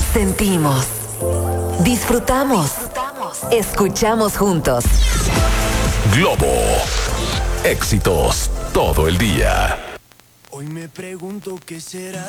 Sentimos, disfrutamos, escuchamos juntos. Globo. Éxitos todo el día. Hoy me pregunto qué será